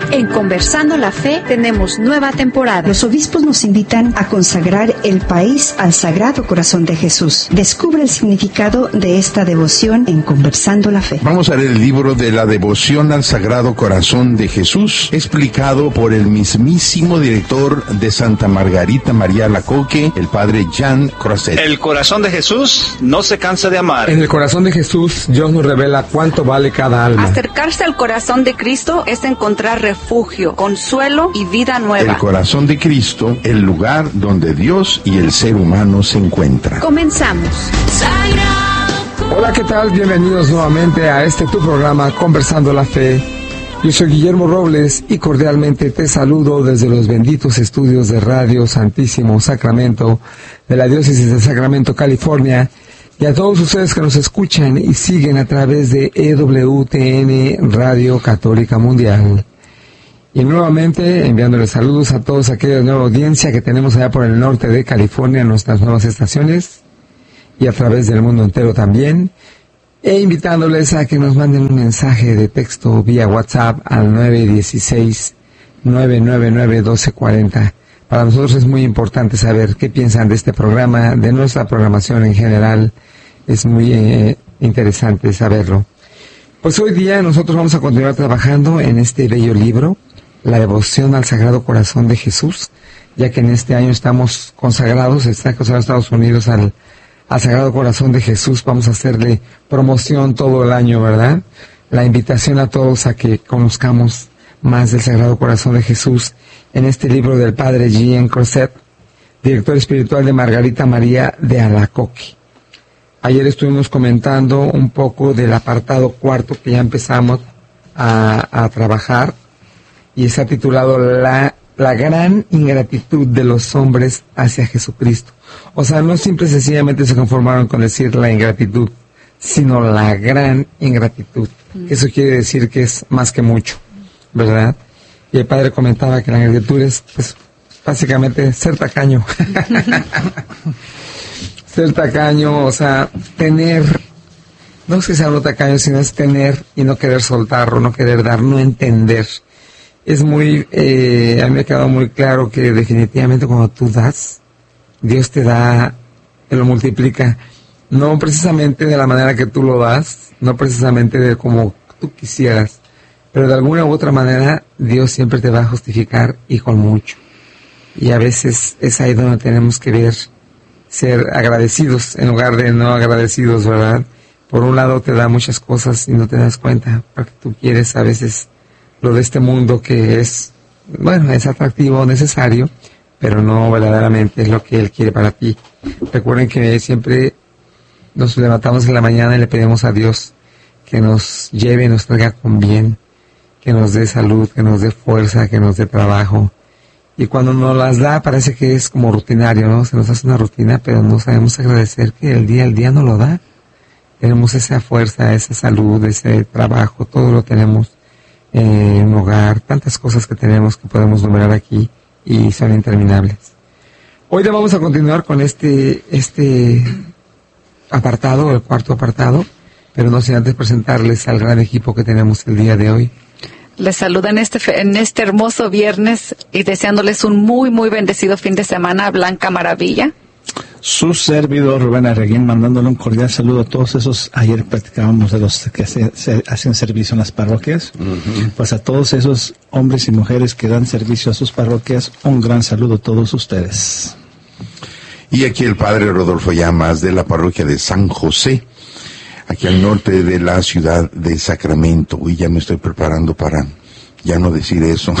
En Conversando la Fe tenemos nueva temporada. Los obispos nos invitan a consagrar el país al Sagrado Corazón de Jesús. Descubre el significado de esta devoción en Conversando la Fe. Vamos a leer el libro de la devoción al Sagrado Corazón de Jesús, explicado por el mismísimo director de Santa Margarita María Alacoque, el padre Jean Croiset. El corazón de Jesús no se cansa de amar. En el corazón de Jesús, Dios nos revela cuánto vale cada alma. Acercarse al corazón de Cristo es encontrar refugio, consuelo y vida nueva. El corazón de Cristo, el lugar donde Dios y el ser humano se encuentran. Comenzamos. Hola, ¿qué tal? Bienvenidos nuevamente a tu programa Conversando la Fe. Yo soy Guillermo Robles y cordialmente te saludo desde los benditos estudios de Radio Santísimo Sacramento de la Diócesis de Sacramento, California, y a todos ustedes que nos escuchan y siguen a través de EWTN Radio Católica Mundial. Y nuevamente enviándoles saludos a todos aquellos nueva audiencia que tenemos allá por el norte de California en nuestras nuevas estaciones y a través del mundo entero también, e invitándoles a que nos manden un mensaje de texto vía WhatsApp al 916-999-1240. Para nosotros es muy importante saber qué piensan de este programa, de nuestra programación en general. Es muy interesante saberlo. Pues hoy día nosotros vamos a continuar trabajando en este bello libro, La devoción al Sagrado Corazón de Jesús, ya que en este año estamos consagrados, está consagrado Estados Unidos al Sagrado Corazón de Jesús. Vamos a hacerle promoción todo el año, ¿verdad? La invitación a todos a que conozcamos más del Sagrado Corazón de Jesús en este libro del padre Jean Croiset, director espiritual de Margarita María de Alacoque. Ayer estuvimos comentando un poco del apartado cuarto que ya empezamos a trabajar y está titulado La gran ingratitud de los hombres hacia Jesucristo. O sea, no simple y sencillamente se conformaron con decir la ingratitud, sino la gran ingratitud. Eso quiere decir que es más que mucho, ¿verdad? Y el padre comentaba que la ingratitud es, pues, básicamente ser tacaño. Ser tacaño, o sea, tener, no es que sea uno tacaño, sino es tener y no querer soltar, o no querer dar, no entender. Es muy, a mí me ha quedado muy claro que definitivamente cuando tú das, Dios te da, te lo multiplica, no precisamente de la manera que tú lo das, no precisamente de como tú quisieras, pero de alguna u otra manera Dios siempre te va a justificar y con mucho. Y a veces es ahí donde tenemos que ver, ser agradecidos en lugar de no agradecidos, ¿verdad? Por un lado te da muchas cosas y no te das cuenta, porque tú quieres a veces lo de este mundo que es, bueno, es atractivo, necesario, pero no verdaderamente es lo que Él quiere para ti. Recuerden que siempre nos levantamos en la mañana y le pedimos a Dios que nos lleve, nos traiga con bien, que nos dé salud, que nos dé fuerza, que nos dé trabajo. Y cuando nos las da parece que es como rutinario, ¿no? Se nos hace una rutina, pero no sabemos agradecer que el día nos lo da. Tenemos esa fuerza, esa salud, ese trabajo, todo lo tenemos. Un hogar, tantas cosas que tenemos que podemos numerar aquí y son interminables. Hoy le vamos a continuar con este apartado, el cuarto apartado, pero no sin antes presentarles al gran equipo que tenemos el día de hoy. Les saluda en este hermoso viernes y deseándoles un muy, muy bendecido fin de semana, Blanca Maravilla. Su servidor Rubén Arreguín, mandándole un cordial saludo a todos esos, ayer platicábamos de los que hacen servicio en las parroquias, pues a todos esos hombres y mujeres que dan servicio a sus parroquias, un gran saludo a todos ustedes. Y aquí el padre Rodolfo Llamas de la parroquia de San José, aquí al norte de la ciudad de Sacramento. Y ya me estoy preparando para ya no decir eso.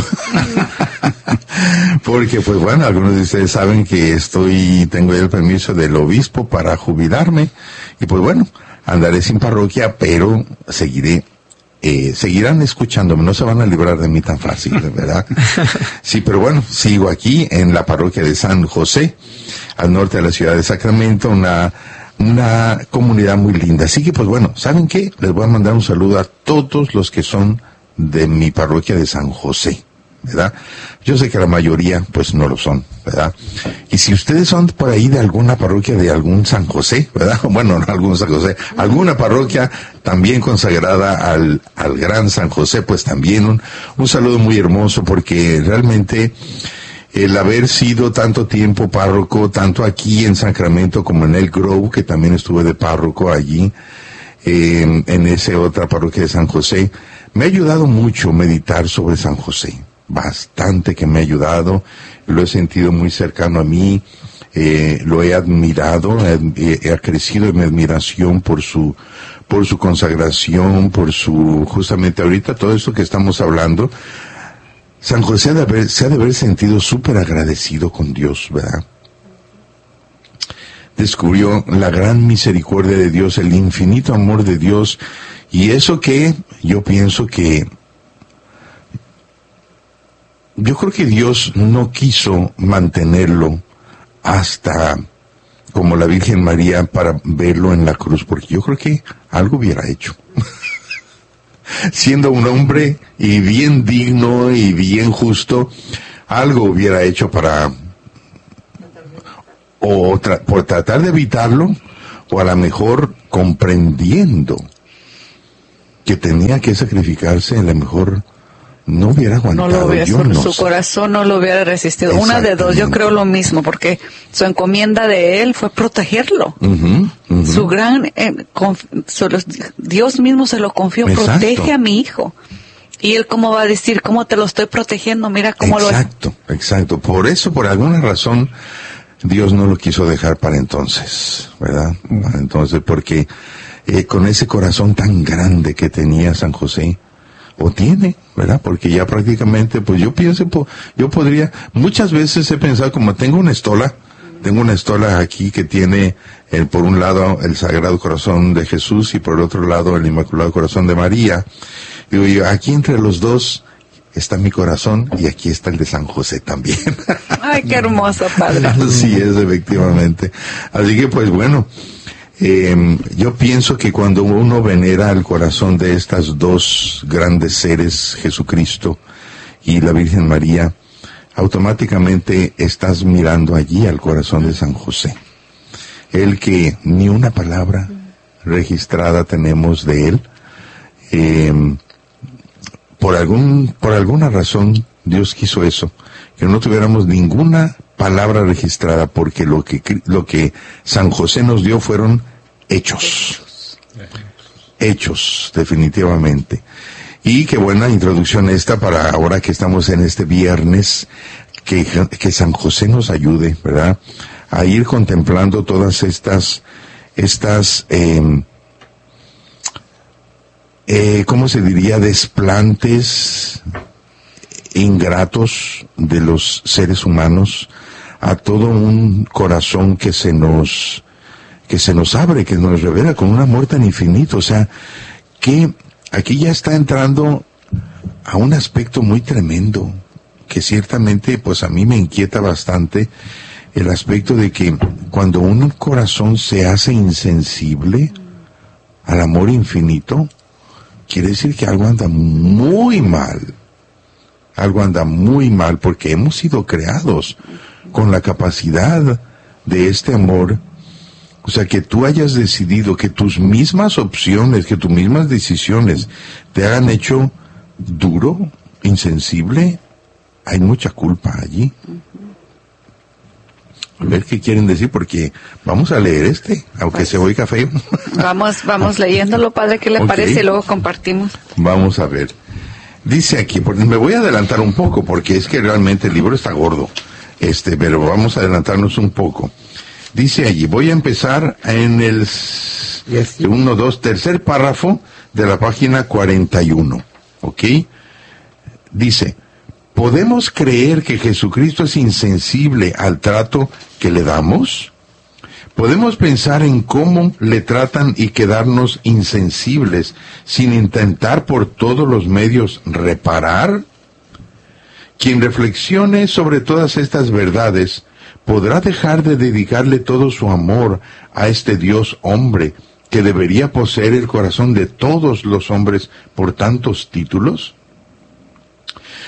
Porque, pues bueno, algunos de ustedes saben que tengo ya el permiso del obispo para jubilarme. Y pues bueno, andaré sin parroquia, pero seguirán escuchándome, no se van a librar de mí tan fácil, ¿verdad? Sí, pero bueno, sigo aquí en la parroquia de San José, al norte de la ciudad de Sacramento, una comunidad muy linda. Así que, pues bueno, ¿saben qué? Les voy a mandar un saludo a todos los que son de mi parroquia de San José. ¿verdad? Yo sé que la mayoría, pues, no lo son, ¿verdad? Y si ustedes son por ahí de alguna parroquia de algún San José, ¿verdad? Bueno, no algún San José, alguna parroquia también consagrada al gran San José, pues también un saludo muy hermoso, porque realmente el haber sido tanto tiempo párroco, tanto aquí en Sacramento como en Elk Grove, que también estuve de párroco allí, en esa otra parroquia de San José, me ha ayudado mucho meditar sobre San José. Bastante que me ha ayudado, lo he sentido muy cercano a mí, lo he admirado, he crecido en mi admiración por su consagración, justamente ahorita todo esto que estamos hablando. San José se ha de haber sentido súper agradecido con Dios, ¿verdad? Descubrió la gran misericordia de Dios, el infinito amor de Dios, y eso que yo pienso que yo creo que Dios no quiso mantenerlo hasta como la Virgen María para verlo en la cruz, porque yo creo que algo hubiera hecho. Siendo un hombre y bien digno y bien justo, algo hubiera hecho para por tratar de evitarlo, o a lo mejor comprendiendo que tenía que sacrificarse, a lo mejor no hubiera aguantado. Su corazón no lo hubiera resistido. Una de dos, yo creo lo mismo, porque su encomienda de él fue protegerlo. Su gran, Dios mismo se lo confió. Exacto. Protege a mi hijo. Y él, ¿cómo va a decir, cómo te lo estoy protegiendo? Mira cómo Exacto. Por eso, por alguna razón, Dios no lo quiso dejar para entonces, ¿verdad? Entonces, porque con ese corazón tan grande que tenía San José, o tiene, ¿verdad? Porque ya prácticamente, pues yo pienso, yo podría, muchas veces he pensado, como tengo una estola aquí que tiene, por un lado, el Sagrado Corazón de Jesús y por el otro lado, el Inmaculado Corazón de María. Digo yo, aquí entre los dos está mi corazón y aquí está el de San José también. Ay, qué hermoso, padre. Así es, efectivamente. Así que, pues bueno, yo pienso que cuando uno venera el corazón de estas dos grandes seres, Jesucristo y la Virgen María, automáticamente estás mirando allí al corazón de San José. El que ni una palabra registrada tenemos de él. Por alguna razón Dios quiso eso, que no tuviéramos ninguna palabra registrada, porque lo que San José nos dio fueron hechos, definitivamente. Y qué buena introducción esta para ahora que estamos en este viernes, que San José nos ayude, ¿verdad?, a ir contemplando todas estas ¿cómo se diría?, desplantes ingratos de los seres humanos, a todo un corazón que se nos abre, que nos revela con un amor tan infinito. O sea, que aquí ya está entrando a un aspecto muy tremendo, que ciertamente pues a mí me inquieta bastante, el aspecto de que cuando un corazón se hace insensible al amor infinito, quiere decir que algo anda muy mal, porque hemos sido creados con la capacidad de este amor. O sea, que tú hayas decidido que tus mismas opciones, que tus mismas decisiones te hagan hecho duro, insensible, hay mucha culpa allí. A ver qué quieren decir, porque vamos a leer aunque pues, se oiga feo. Vamos leyéndolo, padre, ¿qué le parece? Y luego compartimos. Vamos a ver. Dice aquí, me voy a adelantar un poco, porque es que realmente el libro está gordo, pero vamos a adelantarnos un poco. Dice allí, voy a empezar en el tercer párrafo de la página 41, ¿ok? Dice, ¿podemos creer que Jesucristo es insensible al trato que le damos? ¿Podemos pensar en cómo le tratan y quedarnos insensibles sin intentar por todos los medios reparar? Quien reflexione sobre todas estas verdades podrá dejar de dedicarle todo su amor a este Dios hombre que debería poseer el corazón de todos los hombres por tantos títulos.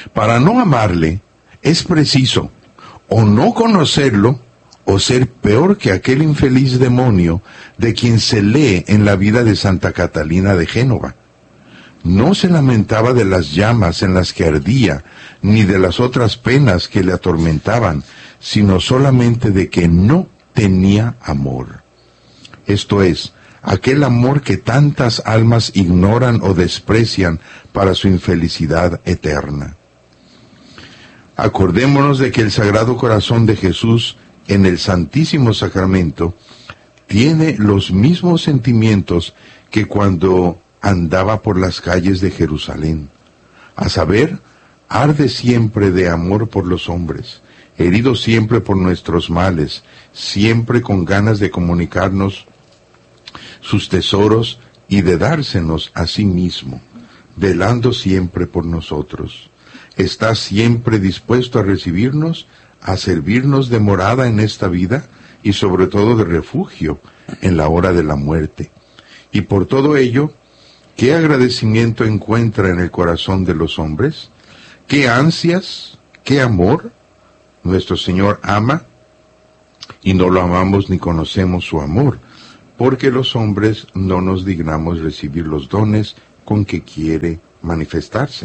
Para no amarle, es preciso o no conocerlo, o ser peor que aquel infeliz demonio de quien se lee en la vida de Santa Catalina de Génova. No se lamentaba de las llamas en las que ardía, ni de las otras penas que le atormentaban, sino solamente de que no tenía amor. Esto es, aquel amor que tantas almas ignoran o desprecian para su infelicidad eterna. Acordémonos de que el Sagrado Corazón de Jesús en el Santísimo Sacramento tiene los mismos sentimientos que cuando andaba por las calles de Jerusalén. A saber, arde siempre de amor por los hombres, herido siempre por nuestros males, siempre con ganas de comunicarnos sus tesoros y de dársenos a sí mismo, velando siempre por nosotros. Está siempre dispuesto a recibirnos, a servirnos de morada en esta vida y sobre todo de refugio en la hora de la muerte. Y por todo ello, ¿qué agradecimiento encuentra en el corazón de los hombres? ¿Qué ansias? ¿Qué amor? Nuestro Señor ama y no lo amamos ni conocemos su amor, porque los hombres no nos dignamos recibir los dones con que quiere manifestarse.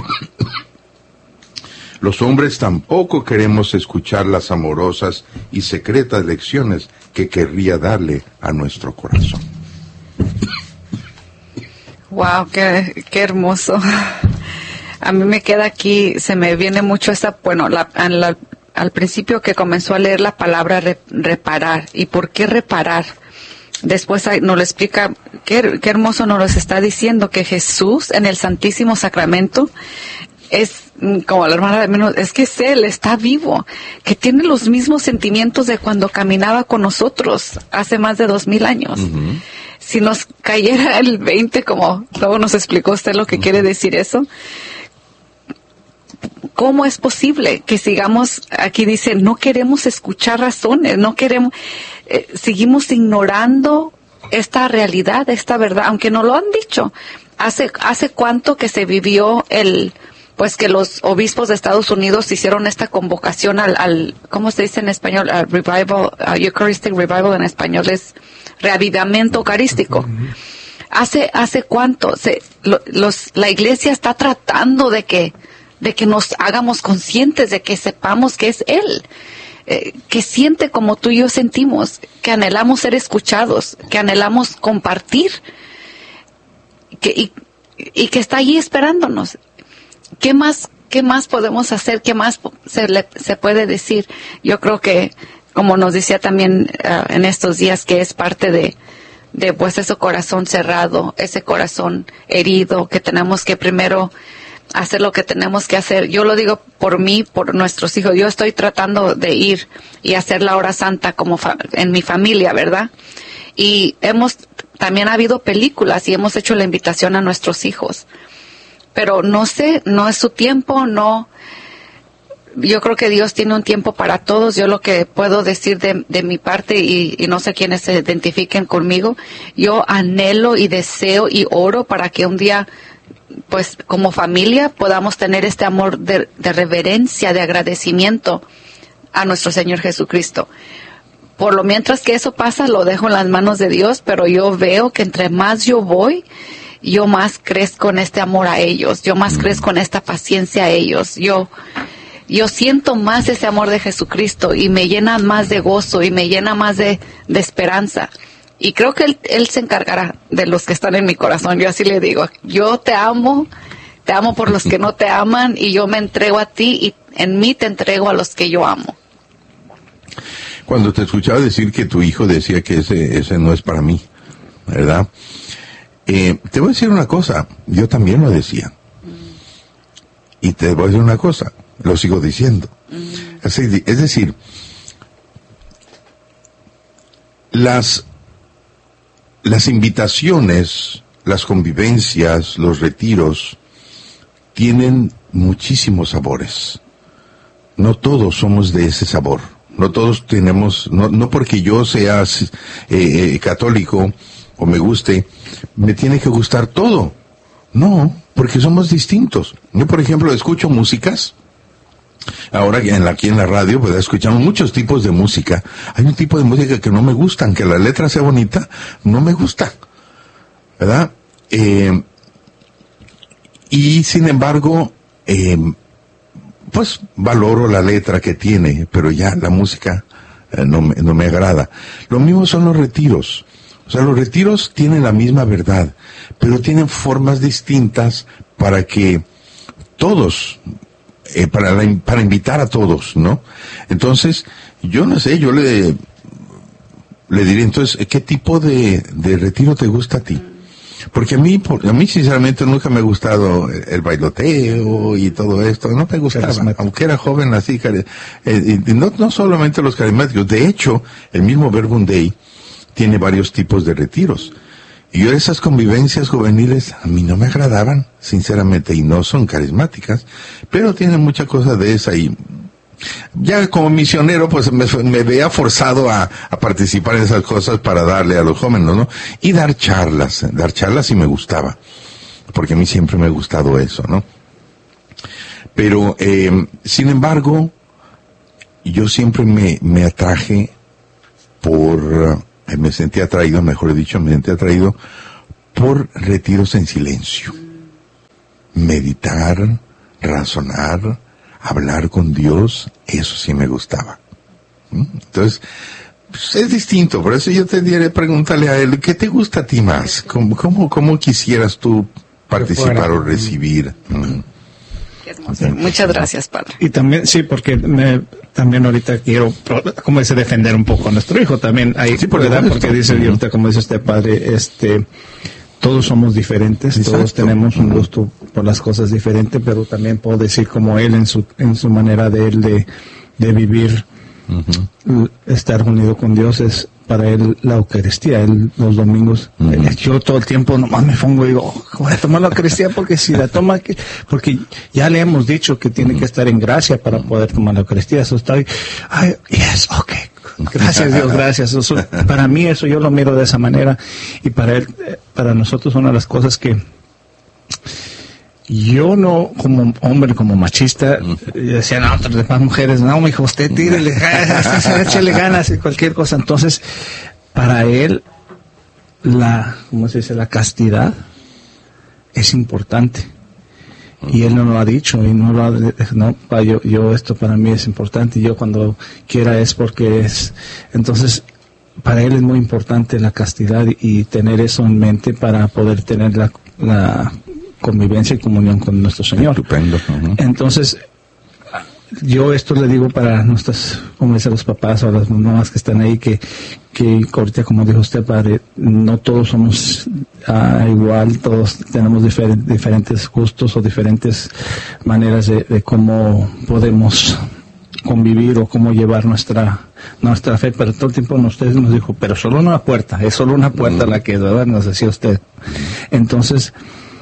Los hombres tampoco queremos escuchar las amorosas y secretas lecciones que querría darle a nuestro corazón. Wow, qué hermoso. A mí me queda aquí, se me viene mucho al principio que comenzó a leer la palabra reparar. ¿Y por qué reparar? Después nos lo explica, qué hermoso nos lo está diciendo, que Jesús en el Santísimo Sacramento es, como la hermana de menos, es que es Él, está vivo, que tiene los mismos sentimientos de cuando caminaba con nosotros hace más de 2000 años. Uh-huh. Si nos cayera el 20, como luego nos explicó usted lo que quiere decir eso, ¿cómo es posible que sigamos, aquí dice, no queremos escuchar razones, no queremos, seguimos ignorando esta realidad, esta verdad, aunque no lo han dicho? ¿Hace cuánto que se vivió pues que los obispos de Estados Unidos hicieron esta convocación al ¿cómo se dice en español? Al revival, Eucharistic Revival en español es reavivamiento eucarístico. ¿Hace cuánto? La iglesia está tratando de que nos hagamos conscientes, de que sepamos que es Él, que siente como tú y yo sentimos, que anhelamos ser escuchados, que anhelamos compartir, y que está allí esperándonos. ¿Qué más podemos hacer? ¿Qué más se puede decir? Yo creo que, como nos decía también en estos días, que es parte de pues ese corazón cerrado, ese corazón herido, que tenemos que primero hacer lo que tenemos que hacer. Yo lo digo por mí, por nuestros hijos. Yo estoy tratando de ir y hacer la hora santa como en mi familia, ¿verdad? Y también ha habido películas y hemos hecho la invitación a nuestros hijos. Pero no sé, no es su tiempo, no. Yo creo que Dios tiene un tiempo para todos. Yo lo que puedo decir de mi parte, y no sé quiénes se identifiquen conmigo, yo anhelo y deseo y oro para que un día, pues como familia, podamos tener este amor de reverencia, de agradecimiento a nuestro Señor Jesucristo. Por lo mientras que eso pasa, lo dejo en las manos de Dios, pero yo veo que entre más yo voy, yo más crezco en este amor a ellos, yo más crezco en esta paciencia a ellos, yo siento más ese amor de Jesucristo y me llena más de gozo y me llena más de esperanza. Y creo que Él se encargará de los que están en mi corazón. Yo así le digo, yo te amo por los que no te aman, y yo me entrego a ti y en mí te entrego a los que yo amo. Cuando te escuchaba decir que tu hijo decía que ese no es para mí, ¿verdad? Te voy a decir una cosa, yo también lo decía. Y te voy a decir una cosa, lo sigo diciendo. Es decir, las invitaciones, las convivencias, los retiros, tienen muchísimos sabores. No todos somos de ese sabor. No todos tenemos, no porque yo sea católico o me guste, me tiene que gustar todo. No, porque somos distintos. Yo, por ejemplo, escucho músicas. Ahora aquí en la radio, pues escuchamos muchos tipos de música. Hay un tipo de música que no me gusta, aunque la letra sea bonita, no me gusta, ¿verdad? Y sin embargo, pues valoro la letra que tiene, pero ya la música no me agrada. Lo mismo son los retiros. O sea, los retiros tienen la misma verdad, pero tienen formas distintas para que todos, para invitar a todos, ¿no? Entonces, yo no sé, yo le diré, entonces, ¿qué tipo de retiro te gusta a ti? Porque a mí sinceramente nunca me ha gustado el bailoteo y todo esto, no me gustaba, aunque era joven así, y no solamente los carismáticos, de hecho, el mismo Verbum Dei tiene varios tipos de retiros. Y yo esas convivencias juveniles a mí no me agradaban, sinceramente, y no son carismáticas, pero tienen mucha cosa de esa y ya como misionero pues me veía forzado a participar en esas cosas para darle a los jóvenes, ¿no? Y dar charlas sí me gustaba, porque a mí siempre me ha gustado eso, ¿no? Pero, sin embargo, yo siempre me atraje me sentí atraído por retiros en silencio. Meditar, razonar, hablar con Dios, eso sí me gustaba. Entonces, pues es distinto, por eso yo tendría que preguntarle a él, ¿qué te gusta a ti más? ¿Cómo quisieras tú participar o recibir? Muchas gracias, Padre. Y también, sí, porque también ahorita quiero, como dice, defender un poco a nuestro hijo también. Ahí, sí, ¿verdad? Porque dice, ahorita, como dice usted, Padre, todos somos diferentes, exacto, todos tenemos un gusto por las cosas diferentes, pero también puedo decir como él en su manera de él de vivir, estar unido con Dios es para él la Eucaristía. Él los domingos, yo todo el tiempo nomás me pongo y digo, voy a tomar la Eucaristía porque si la toma, porque ya le hemos dicho que tiene que estar en gracia para poder tomar la Eucaristía. Eso está, yes, okay. Gracias Dios, gracias. Eso, para mí eso yo lo miro de esa manera y para él, para nosotros una de las cosas que yo no, como hombre, como machista, decía, no, otras demás mujeres, no, mijo, usted tírele, échale ganas y cualquier cosa. Entonces, para él, ¿cómo se dice? La castidad es importante. Y él no lo ha dicho, y no lo ha, no, yo esto para mí es importante, y yo cuando quiera es porque es. Entonces, para él es muy importante la castidad y tener eso en mente para poder tener la convivencia y comunión con nuestro Señor. Estupendo. Entonces, yo esto le digo para nuestras, como dicen los papás o las mamás que están ahí, que ahorita, como dijo usted, Padre, no todos somos igual, todos tenemos diferentes gustos o diferentes maneras de cómo podemos convivir o cómo llevar nuestra fe, pero todo el tiempo usted nos dijo, pero solo una puerta, es solo una puerta la que, ¿verdad? Nos decía usted. Entonces,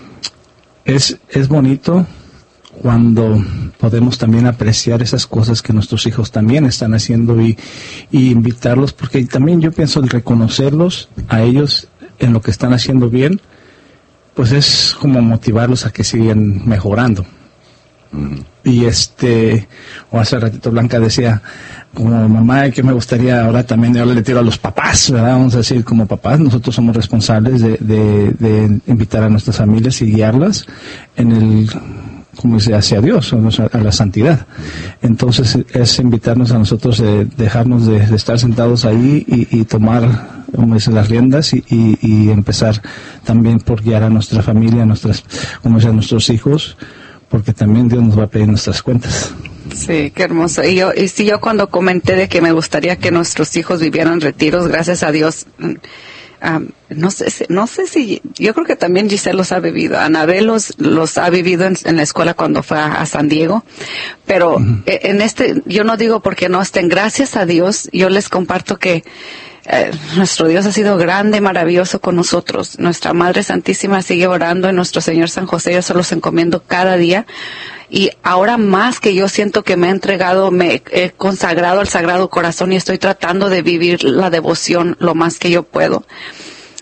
es bonito cuando podemos también apreciar esas cosas que nuestros hijos también están haciendo y invitarlos, porque también yo pienso el reconocerlos a ellos en lo que están haciendo bien, pues es como motivarlos a que sigan mejorando. Y o hace ratito Blanca decía, como mamá, que me gustaría ahora también, yo le tiro a los papás, ¿verdad? Vamos a decir, como papás, nosotros somos responsables de invitar a nuestras familias y guiarlas como dice, hacia Dios, a la santidad. Entonces es invitarnos a nosotros dejarnos de estar sentados ahí y tomar, como dice, las riendas y empezar también por guiar a nuestra familia, a nuestros hijos, porque también Dios nos va a pedir nuestras cuentas. Sí, qué hermoso. Y yo cuando comenté de que me gustaría que nuestros hijos vivieran retiros, gracias a Dios, no sé si, yo creo que también Giselle los ha vivido, Anabel los ha vivido en la escuela cuando fue a San Diego, pero yo no digo porque no estén, gracias a Dios, yo les comparto que nuestro Dios ha sido grande, maravilloso con nosotros. Nuestra Madre Santísima sigue orando y nuestro Señor San José, yo se los encomiendo cada día. Y ahora más que yo siento que me he entregado, me he consagrado al Sagrado Corazón y estoy tratando de vivir la devoción lo más que yo puedo.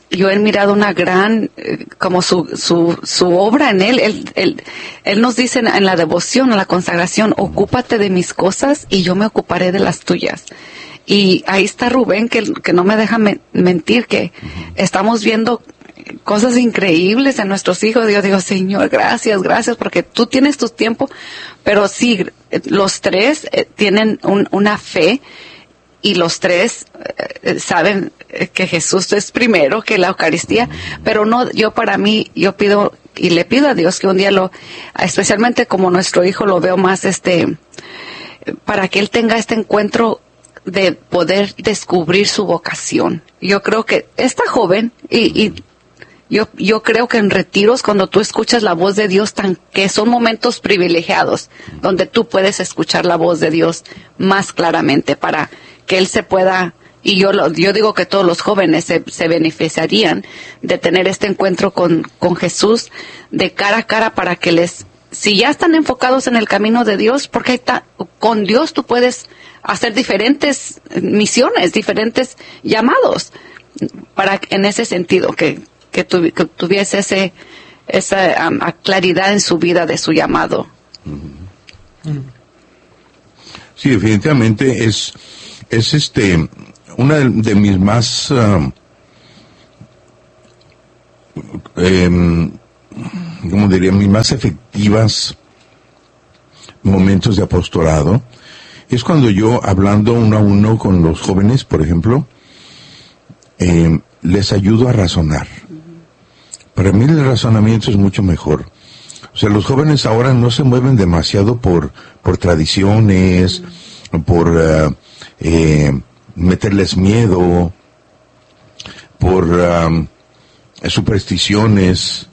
yo he mirado una gran, como su obra en él nos dice en la devoción, en la consagración, ocúpate de mis cosas y yo me ocuparé de las tuyas. Y ahí está Rubén, que no me deja mentir, que estamos viendo cosas increíbles en nuestros hijos. Yo digo, Señor, gracias, porque tú tienes tu tiempo, pero sí, los tres tienen una fe, y los tres saben que Jesús es primero, que la Eucaristía, pero no, yo pido y le pido a Dios que un día especialmente como nuestro hijo lo veo más, para que él tenga este encuentro de poder descubrir su vocación. Yo creo que está joven y yo creo que en retiros, cuando tú escuchas la voz de Dios, que son momentos privilegiados, donde tú puedes escuchar la voz de Dios más claramente para que él se pueda, y yo digo que todos los jóvenes se beneficiarían de tener este encuentro con Jesús de cara a cara, para que si ya están enfocados en el camino de Dios, porque con Dios tú puedes hacer diferentes misiones, diferentes llamados, en ese sentido, que tuviese esa claridad en su vida de su llamado. Sí, definitivamente es una de mis más ¿cómo diría? Mis más efectivas momentos de apostolado es cuando yo, hablando uno a uno con los jóvenes, por ejemplo, les ayudo a razonar. Para mí el razonamiento es mucho mejor. O sea, los jóvenes ahora no se mueven demasiado por tradiciones, por meterles miedo, por supersticiones.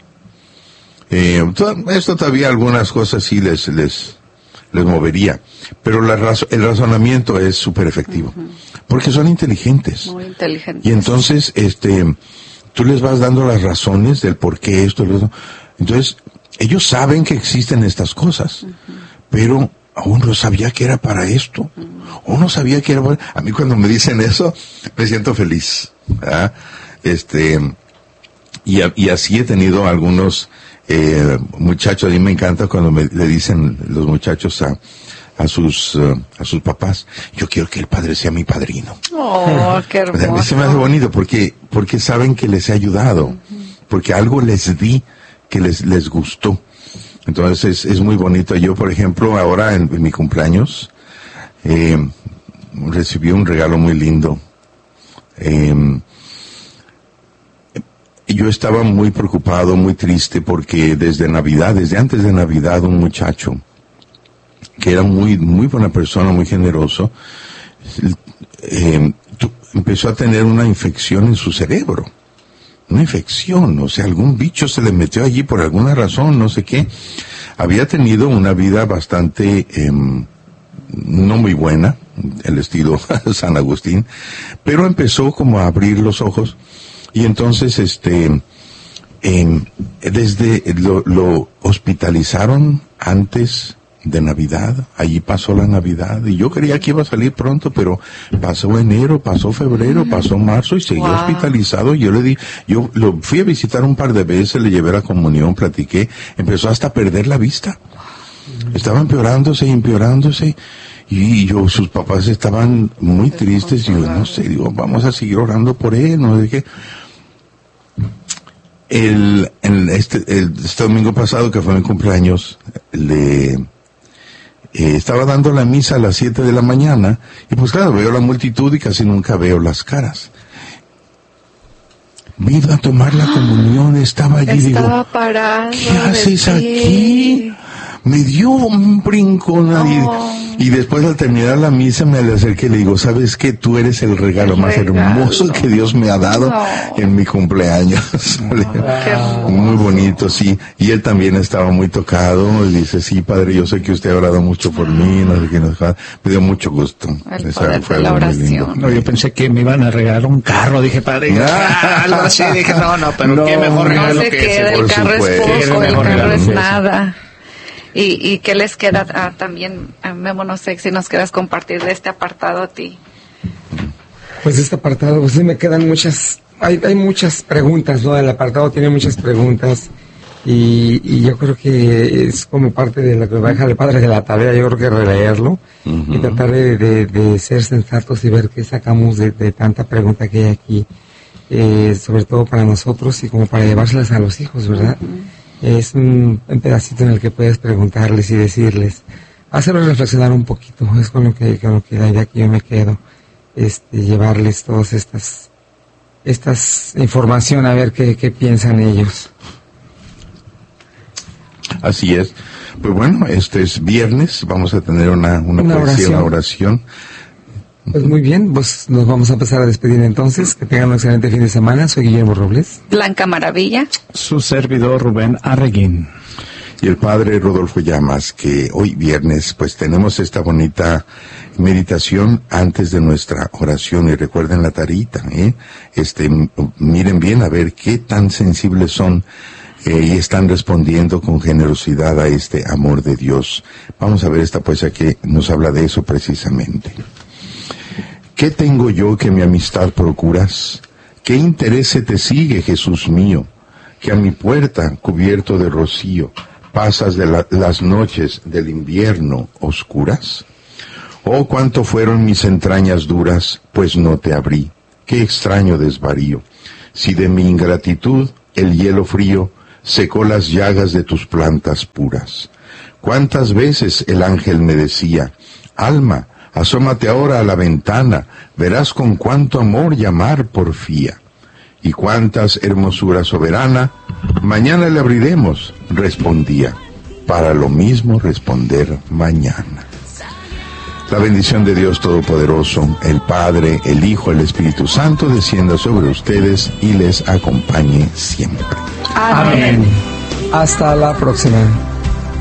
Esto todavía algunas cosas sí les movería, pero el razonamiento es súper efectivo, porque son inteligentes. Muy inteligentes. Y entonces, tú les vas dando las razones del por qué esto, entonces, ellos saben que existen estas cosas, pero aún no sabía que era para esto, o no sabía que era para... A mí cuando me dicen eso, me siento feliz, ¿verdad? Y así he tenido algunos muchachos. A mí me encanta cuando le dicen los muchachos a sus papás, yo quiero que el padre sea mi padrino. Oh, qué hermoso. A mí se me hace bonito porque saben que les he ayudado, porque algo les di que les gustó. Entonces es muy bonito. Yo, por ejemplo, ahora en mi cumpleaños recibí un regalo muy lindo. Yo estaba muy preocupado, muy triste, porque desde antes de Navidad, un muchacho que era muy buena persona, muy generoso, empezó a tener una infección en su cerebro. Una infección, o sea, algún bicho se le metió allí por alguna razón, no sé qué. Había tenido una vida bastante no muy buena, el estilo San Agustín, pero empezó como a abrir los ojos. Y entonces, lo hospitalizaron antes de Navidad. Allí pasó la Navidad, y yo creía que iba a salir pronto, pero pasó enero, pasó febrero, pasó marzo, y seguía hospitalizado. Yo lo fui a visitar un par de veces, le llevé la comunión, platiqué, empezó hasta a perder la vista. Estaba empeorándose, y sus papás estaban muy tristes, y yo no sé, digo, vamos a seguir orando por él, no sé qué. Este domingo pasado, que fue mi cumpleaños, estaba dando la misa a las 7 de la mañana, y pues claro, veo la multitud y casi nunca veo las caras. Vino a tomar la comunión, estaba allí, estaba parado. ¿Qué haces aquí? Me dio un brinco, y después al terminar la misa me le acerqué y le digo, ¿sabes qué? Tú eres el regalo más hermoso que Dios me ha dado en mi cumpleaños. Muy bonito, sí. Y él también estaba muy tocado, y dice, sí, padre, yo sé que usted ha orado mucho por mí, no sé qué, me dio mucho gusto. Fue la oración. No, yo pensé que me iban a regalar un carro, dije, padre, algo así, dije, pero qué mejor regalo que ese. El carro es poco, el carro es nada. ¿Y qué les queda también, Memo? No sé si nos quieras compartir de este apartado a ti. Pues este apartado, pues sí me quedan muchas hay muchas preguntas, ¿no? El apartado tiene muchas preguntas y yo creo que es como parte de lo que va a dejar el padre de la tarea. Yo creo que releerlo y tratar de ser sensatos y ver qué sacamos de tanta pregunta que hay aquí, sobre todo para nosotros y como para llevárselas a los hijos, ¿verdad? Es un pedacito en el que puedes preguntarles y decirles, hacerlos reflexionar un poquito. Es con lo que la idea que yo me quedo, llevarles todas estas información a ver qué piensan ellos. Así es. Pues bueno, este es viernes, vamos a tener una oración. Pues muy bien, pues nos vamos a empezar a despedir entonces. Que tengan un excelente fin de semana. Soy Guillermo Robles. Blanca Maravilla. Su servidor Rubén Arreguín. Y el padre Rodolfo Llamas, que hoy viernes pues tenemos esta bonita meditación antes de nuestra oración. Y recuerden la tarita, miren bien a ver qué tan sensibles son y están respondiendo con generosidad a este amor de Dios. Vamos a ver esta poesía que nos habla de eso precisamente. ¿Qué tengo yo que mi amistad procuras? ¿Qué interés te sigue, Jesús mío? Que a mi puerta, cubierto de rocío, pasas de las noches del invierno oscuras. Oh, cuánto fueron mis entrañas duras, pues no te abrí. Qué extraño desvarío. Si de mi ingratitud el hielo frío secó las llagas de tus plantas puras. Cuántas veces el ángel me decía, alma, asómate ahora a la ventana, verás con cuánto amor llamar porfía. Y cuántas hermosura soberana, mañana le abriremos, respondía, para lo mismo responder mañana. La bendición de Dios Todopoderoso, el Padre, el Hijo, el Espíritu Santo, descienda sobre ustedes y les acompañe siempre. Amén. Hasta la próxima.